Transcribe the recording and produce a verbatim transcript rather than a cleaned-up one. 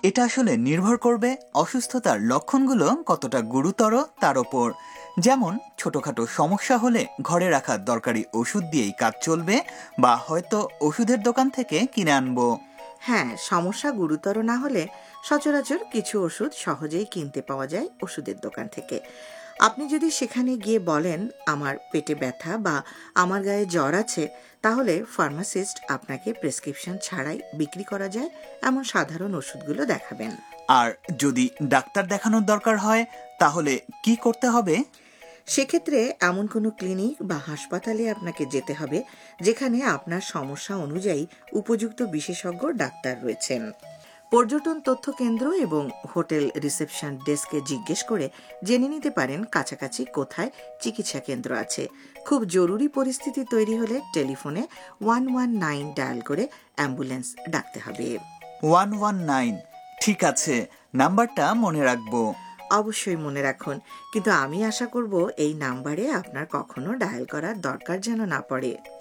এটা আসলে নির্ভর করবে অসুস্থতার লক্ষণগুলো কতটা গুরুতর তার ওপর। যেমন ছোটখাটো সমস্যা হলে ঘরে রাখা দরকারি ওষুধ দিয়েই কাজ চলবে, বা হয়তো ওষুধের দোকান থেকে কিনে আনবো। হ্যাঁ, সমস্যা গুরুতর না হলে সচরাচর কিছু ওষুধ সহজেই কিনতে পাওয়া যায় ওষুধের দোকান থেকে। আপনি যদি সেখানে গিয়ে বলেন আমার পেটে ব্যথা বা আমার গায়ে জ্বর আছে, তাহলে ফার্মাসিস্ট আপনাকে প্রেসক্রিপশন ছাড়াই বিক্রি করা যায় এমন সাধারণ ওষুধগুলো দেখাবেন। আর যদি ডাক্তার দেখানোর দরকার হয় তাহলে কি করতে হবে? সেক্ষেত্রে এমন কোনো ক্লিনিক বা হাসপাতালে আপনাকে যেতে হবে যেখানে আপনার সমস্যা অনুযায়ী উপযুক্ত বিশেষজ্ঞ ডাক্তার রয়েছেন। পর্যটন তথ্য কেন্দ্র এবং হোটেল রিসেপশন ডেস্কে জিজ্ঞেস করে জেনে নিতে পারেন কাছাকাছি কোথায় চিকিৎসা কেন্দ্র আছে। খুব জরুরি পরিস্থিতি তৈরি হলে টেলিফোনে ওয়ান ওয়ান নাইন ডায়াল করে অ্যাম্বুলেন্স ডাকতে হবে। ওয়ান ওয়ান নাইন, ঠিক আছে, নাম্বারটা মনে রাখবো। অবশ্যই মনে রাখুন, কিন্তু আমি আশা করব এই নাম্বারে আপনার কখনো ডায়াল করার দরকার যেন না পড়ে।